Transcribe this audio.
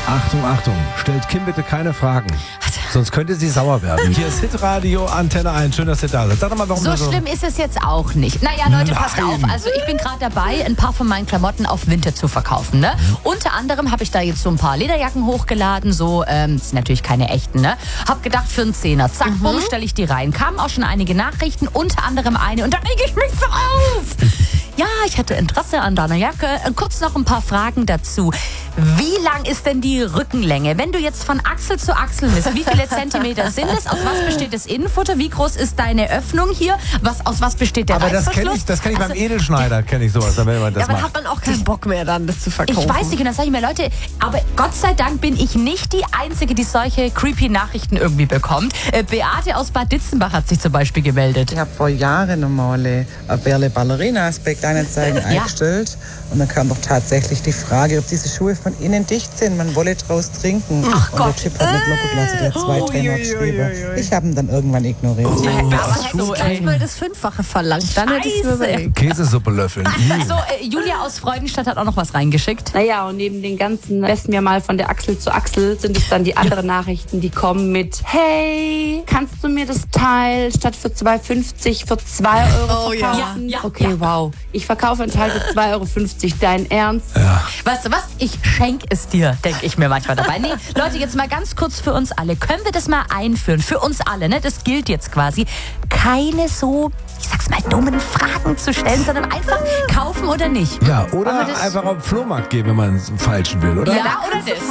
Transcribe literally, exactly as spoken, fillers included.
Achtung, Achtung, stellt Kim bitte keine Fragen, sonst könnte sie sauer werden. Hier ist Hitradio Antenne eins, schön, dass ihr da seid. Sag doch mal, warum So du so... schlimm ist es jetzt auch nicht. Naja, Leute, passt Nein. auf. Also ich bin gerade dabei, ein paar von meinen Klamotten auf Winter zu verkaufen. Ne? Unter anderem habe ich da jetzt so ein paar Lederjacken hochgeladen. So, ähm, das sind natürlich keine echten. Ne? Hab gedacht, für einen Zehner, zack, mhm. bumm, stelle ich die rein. Kamen auch schon einige Nachrichten, unter anderem eine. Und da reg ich mich so auf. Ja, ich hätte Interesse an deiner Jacke. Kurz noch ein paar Fragen dazu. Wie lang ist denn die Rückenlänge? Wenn du jetzt von Achsel zu Achsel misst, wie viele Zentimeter sind es? Aus was besteht das Innenfutter? Wie groß ist deine Öffnung hier? Was, aus was besteht der Aber das Reißverschluss? kenne ich, das kenn ich Also, beim Edelschneider, kenne ich sowas. Wenn man das Ja, aber macht. hat man auch keinen Bock mehr dann, das zu verkaufen. Ich weiß nicht, und dann sage ich mir, Leute, aber Gott sei Dank bin ich nicht die Einzige, die solche creepy Nachrichten irgendwie bekommt. Äh, Beate aus Bad Ditzenbach hat sich zum Beispiel gemeldet. Ich habe vor Jahren normale Berle Ballerinas bei Kleinanzeigen eingestellt und dann kam doch tatsächlich die Frage, ob diese Schuhe von innen dicht sind. Man wolle draus trinken. Ach und Gott. der Typ hat eine Glocke der hat zwei Trainer geschrieben. Ich habe ihn dann irgendwann ignoriert. Oh, Aber das hätte so, ich gleich ey. mal das Fünffache verlangt. Dann hätte ich es mir Scheiße. überlegt. Käsesuppe löffeln. So, äh, Julia aus Freudenstadt hat auch noch was reingeschickt. Naja, und neben den ganzen, messen wir mal von der Achsel zu Achsel, sind es dann die anderen Nachrichten, die kommen mit: Hey, kannst du mir das Teil statt für zwei Euro fünfzig für zwei Euro Oh, ja. verkaufen? Ja, ja, okay, ja. wow. Ich verkaufe ein Teil für zwei Euro fünfzig. Dein Ernst? Weißt du was? Ich schenk es dir, denke ich mir manchmal dabei. Nee, Leute, jetzt mal ganz kurz für uns alle. Können wir das mal einführen? Für uns alle, ne? Das gilt jetzt quasi. Keine so, ich sag's mal, dummen Fragen zu stellen, sondern einfach kaufen oder nicht. Ja, oder Wollen wir das- einfach auf den Flohmarkt gehen, wenn man es falschen will, oder? Ja, oder das?